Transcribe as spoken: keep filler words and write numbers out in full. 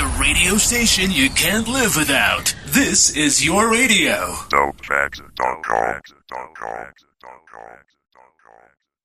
The radio station you can't live without. This is your radio. Dope Facts dot com.